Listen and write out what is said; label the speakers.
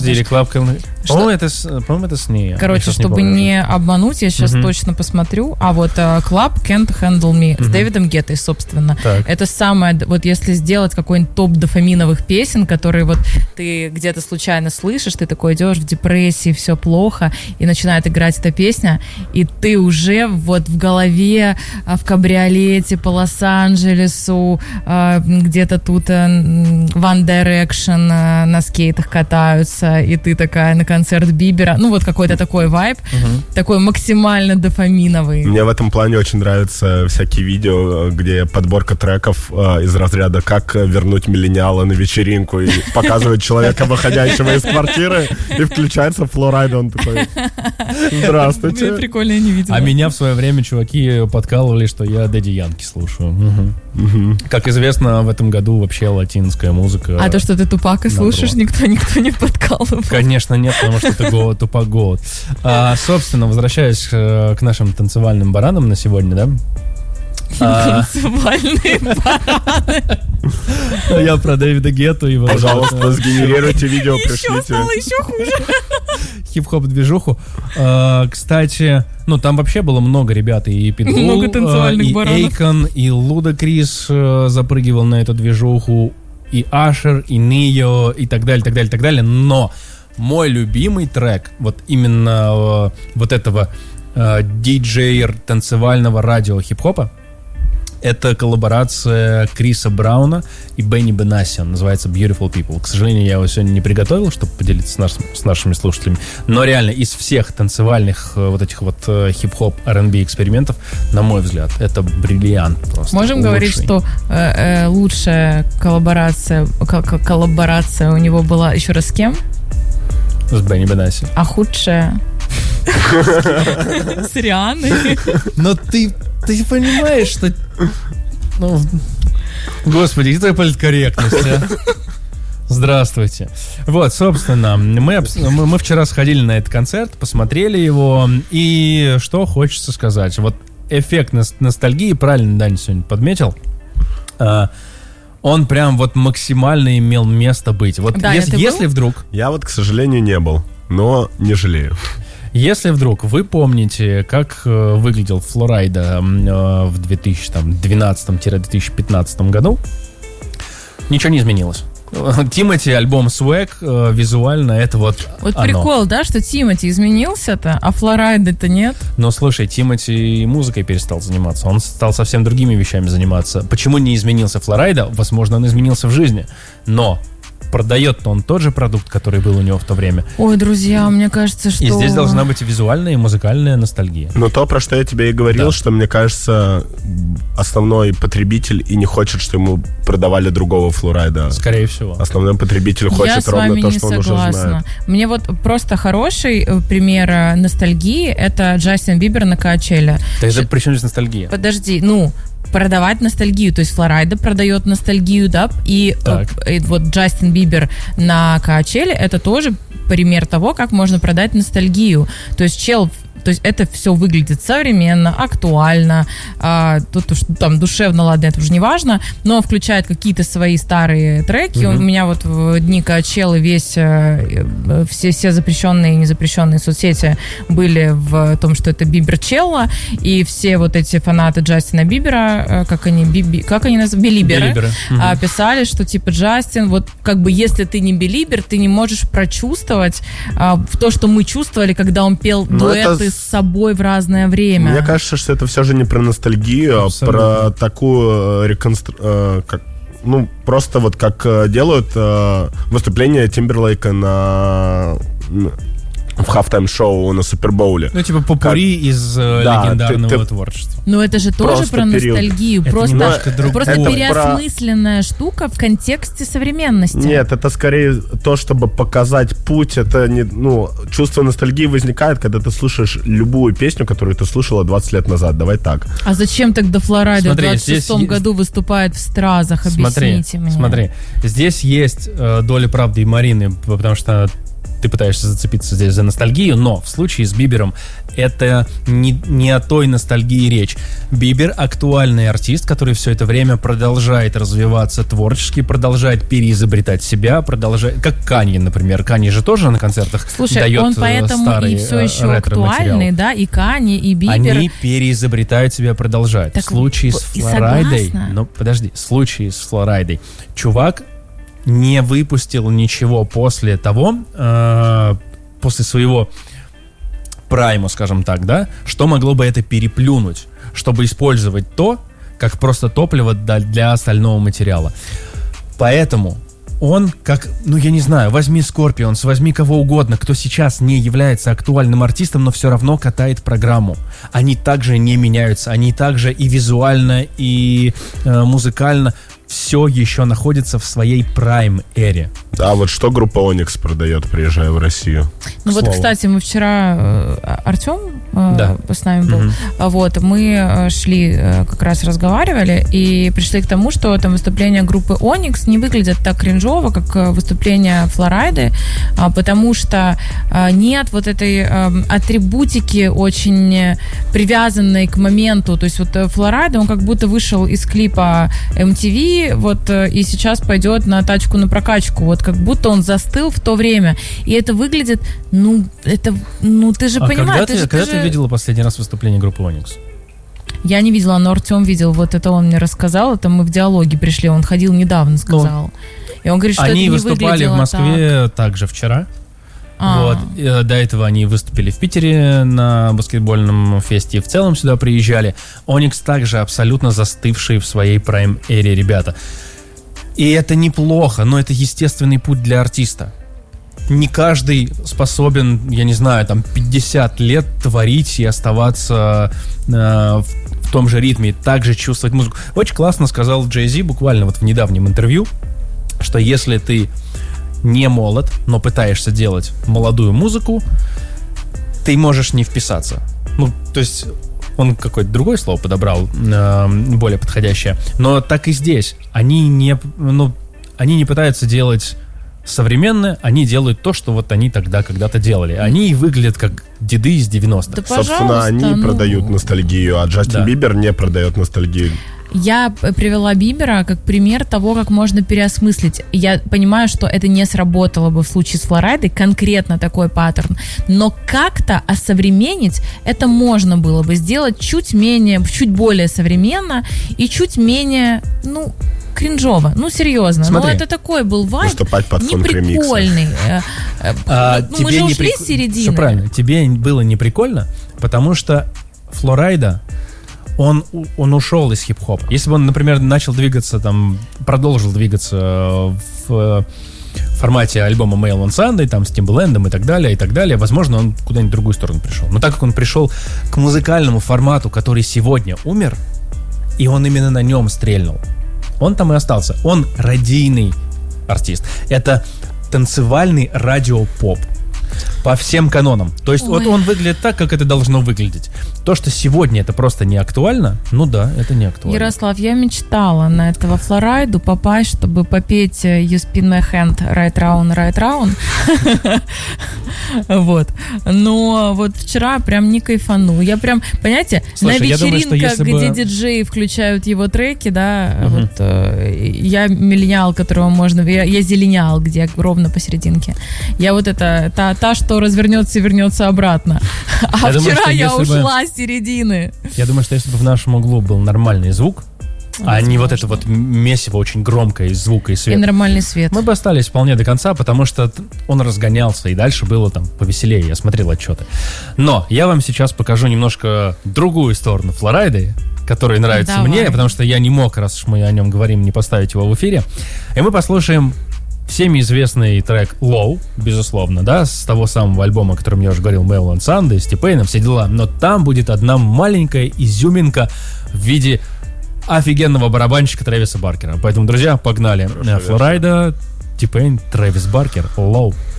Speaker 1: Или Club Can't... По-моему, это с ней.
Speaker 2: Короче, чтобы не обмануть, я сейчас точно посмотрю. А вот Club Can't Handle Me с Дэвидом Геттой, собственно.
Speaker 1: Так.
Speaker 2: Это самое... Вот если сделать какой-нибудь топ дофаминовых песен, которые вот ты где-то случайно слышишь, ты такой идешь в депрессии, все плохо, и начинает играть эта песня, и ты уже вот в голове в кабриолете по Лос-Анджелесу, где-то тут One Direction на скейтах катаются, и ты такая на концерт Бибера. Ну, вот какой-то такой вайб, такой максимально дофаминовый.
Speaker 3: Мне в этом плане очень нравятся всякие видео, где подборка треков из разряда «Как вернуть миллениала на вечеринку», и показывает человека, выходящего из квартиры, и включается Флорайда, он такой: «Здравствуйте».
Speaker 2: Прикольно, я не видела.
Speaker 1: А меня в свое время чуваки подкалывали, что я Дэдди Янки слушаю. Как известно, в этом году вообще латинская музыка.
Speaker 2: А то, что ты Тупака слушаешь, никто не подкалывал.
Speaker 1: Конечно, нет, потому что это Тупак Гоут. Собственно, возвращаясь к нашим танцевальным баранам на сегодня, да?
Speaker 2: Танцевальные бараны.
Speaker 1: Я про Дэвида Гетту и...
Speaker 3: Пожалуйста, сгенерируйте видео, пришлите.
Speaker 2: Стало еще хуже.
Speaker 1: Хип-хоп-движуху. Кстати, ну там вообще было много ребят, и Питбул,
Speaker 2: много танцевальных баранов.
Speaker 1: и Эйкон, и Лудакрис запрыгивал на эту движуху, и Ашер, и Нио, и так далее, так далее, так далее. Но мой любимый трек, вот именно вот этого диджея танцевального радио хип-хопа, это коллаборация Криса Брауна и Бенни Бенасси. Он называется Beautiful People. К сожалению, я его сегодня не приготовил, чтобы поделиться с нашими слушателями. Но реально из всех танцевальных вот этих вот хип-хоп, R&B экспериментов, на мой взгляд, это бриллиант просто.
Speaker 2: Можем говорить, что лучшая коллаборация у него была еще раз с кем?
Speaker 1: С Бенни Бенасси.
Speaker 2: А худшая? С Рианой.
Speaker 1: Но ты понимаешь, что... Ну, господи, какая политкорректность, а? Здравствуйте. Вот, собственно, мы вчера сходили на этот концерт, посмотрели его, и что хочется сказать. Вот эффект ностальгии, правильно Даня сегодня подметил, он прям вот максимально имел место быть. Вот
Speaker 2: да,
Speaker 1: если вдруг...
Speaker 3: Я вот, к сожалению, не был, но не жалею.
Speaker 1: Если вдруг вы помните, как выглядел Флорайда в 2012-2015 году, ничего не изменилось. Тимати, альбом Swag, визуально это вот оно.
Speaker 2: Прикол, да, что Тимати изменился-то, а Флорайда-то нет?
Speaker 1: Но слушай, Тимати музыкой перестал заниматься, он стал совсем другими вещами заниматься. Почему не изменился Флорайда? Возможно, он изменился в жизни, но... Продает-то он тот же продукт, который был у него в то время.
Speaker 2: Ой, друзья, мне кажется, что...
Speaker 1: И здесь должна быть и визуальная, и музыкальная ностальгия.
Speaker 3: Но то, про что я тебе и говорил, что, мне кажется, основной потребитель и не хочет, что ему продавали другого Флорайда.
Speaker 1: Скорее всего.
Speaker 3: Основной потребитель хочет ровно то, что он уже знает.
Speaker 2: Мне вот просто хороший пример ностальгии — это Джастин Бибер на Коачелле.
Speaker 1: Это при чем здесь ностальгия?
Speaker 2: Подожди, продавать ностальгию, то есть Флорайда продает ностальгию, да, и вот Джастин Бибер на Коачелле — это тоже пример того, как можно продать ностальгию. То есть то есть это все выглядит современно, актуально, тут уж там душевно, ладно, это уже не важно, но включает какие-то свои старые треки. У меня вот в дни Коачеллы все запрещенные и незапрещенные соцсети были в том, что это Биберчелла, и все вот эти фанаты Джастина Бибера, как они называют, Белиберы, писали, что типа Джастин, вот как бы если ты не Белибер, ты не можешь прочувствовать то, что мы чувствовали, когда он пел дуэты с собой в разное время.
Speaker 3: Мне кажется, что это все же не про ностальгию, а про такую просто вот как делают выступление Тимберлейка в хафтайм-шоу на Супербоуле.
Speaker 1: Ну, типа попурри из легендарного творчества.
Speaker 2: Но это же тоже про ностальгию. Просто
Speaker 1: другое.
Speaker 2: переосмысленная штука в контексте современности.
Speaker 3: Нет, это скорее то, чтобы показать путь. Это не, чувство ностальгии возникает, когда ты слушаешь любую песню, которую ты слушала 20 лет назад. Давай так.
Speaker 2: А зачем тогда Флорайда в 26-м году выступает в Стразах? Объясните мне.
Speaker 1: Смотри, здесь есть доля правды и Марины, потому что ты пытаешься зацепиться здесь за ностальгию, но в случае с Бибером это не о той ностальгии речь. Бибер — актуальный артист, который все это время продолжает развиваться творчески, продолжает переизобретать себя, продолжает... Как Канье, например. Канье же тоже на концертах дает
Speaker 2: он поэтому
Speaker 1: старый
Speaker 2: и все еще актуальный, да, и Канье, и Бибер.
Speaker 1: Они переизобретают себя, продолжают.
Speaker 2: Так,
Speaker 1: в случае с Флорайдой... в случае с Флорайдой чувак не выпустил ничего после того, после своего прайма, скажем так, да, что могло бы это переплюнуть, чтобы использовать то, как просто топливо для остального материала. Поэтому он как, я не знаю, возьми Scorpions, возьми кого угодно, кто сейчас не является актуальным артистом, но все равно катает программу. Они также не меняются, они также и визуально, и музыкально все еще находится в своей прайм-эре.
Speaker 3: Да, вот что группа Onyx продает, приезжая в Россию?
Speaker 2: Ну вот, кстати, мы вчера, Артем с нами был, вот, мы шли, как раз разговаривали, и пришли к тому, что там выступления группы Onyx не выглядят так кринжово, как выступления Флорайды, потому что нет вот этой атрибутики очень привязанной к моменту, то есть вот Флорайда, он как будто вышел из клипа MTV, вот, и сейчас пойдет на тачку на прокачку, вот как будто он застыл в то время, и это выглядит, ты же понимаешь...
Speaker 1: Когда ты видела последний раз выступление группы Onyx?
Speaker 2: Я не видела, но Артем видел, вот это он мне рассказал, это мы в диалоге пришли, он ходил недавно, сказал. И он говорит, что
Speaker 1: они
Speaker 2: это не
Speaker 1: выступали в Москве также вчера. Вот. До этого они выступили в Питере на баскетбольном фесте, и в целом сюда приезжали. Onyx также абсолютно застывшие в своей прайм-эре ребята. И это неплохо, но это естественный путь для артиста. Не каждый способен, я не знаю, 50 лет творить и оставаться в том же ритме, также чувствовать музыку. Очень классно сказал Jay-Z буквально вот в недавнем интервью, что если ты не молод, но пытаешься делать молодую музыку, ты можешь не вписаться. То есть он какое-то другое слово подобрал, более подходящее. Но так и здесь. Они не пытаются делать современное, они делают то, что вот они тогда когда-то делали. Они и выглядят как деды из 90-х.
Speaker 2: Да,
Speaker 3: собственно, они продают ностальгию, а Джастин Бибер не продает ностальгию.
Speaker 2: Я привела Бибера как пример того, как можно переосмыслить. Я понимаю, что это не сработало бы в случае с Флорайдой, конкретно такой паттерн, но как-то осовременить это можно было бы, сделать чуть более современно и чуть менее, кринжово. Серьезно.
Speaker 3: Смотри,
Speaker 2: это такой был вайб,
Speaker 3: неприкольный.
Speaker 2: Мы же ушли с середины.
Speaker 1: Все правильно. Тебе было не прикольно, потому что Флорайда, он ушел из хип-хопа. Если бы он, например, продолжил двигаться в формате альбома Mail on Sunday, с Timbaland'ом и так далее, возможно, он куда-нибудь в другую сторону пришел. Но так как он пришел к музыкальному формату, который сегодня умер, и он именно на нем стрельнул, он там и остался. Он радийный артист. Это танцевальный радиопоп. По всем канонам. То есть вот он выглядит так, как это должно выглядеть. То, что сегодня это просто не актуально, это не актуально.
Speaker 2: Ярослав, я мечтала на этого Флорайду попасть, чтобы попеть You Spin My Hand Right Round, Right Round. Вот. Но вот вчера прям не кайфанул. Я прям, понимаете, на вечеринках, где диджеи включают его треки, да, вот я миллениал, которого можно... Я зелениал, где ровно посерединке. Я вот это... Та, что развернется и вернется обратно. А вчера я ушла с середины.
Speaker 1: Я думаю, что если бы в нашем углу был нормальный звук, а не вот это вот месиво очень громкое из звука и света,
Speaker 2: и нормальный свет,
Speaker 1: мы бы остались вполне до конца, потому что он разгонялся, и дальше было повеселее, я смотрел отчеты. Но я вам сейчас покажу немножко другую сторону Флорайды, который нравится мне, потому что я не мог, раз уж мы о нем говорим, не поставить его в эфире. И мы послушаем всеми известный трек Low, безусловно, да, с того самого альбома, о котором я уже говорил, Mail on Sunday, с T-Pain, все дела. Но там будет одна маленькая изюминка в виде офигенного барабанщика Трэвиса Баркера. Поэтому, друзья, погнали. Флорайда, T-Pain, Трэвис Баркер, Low.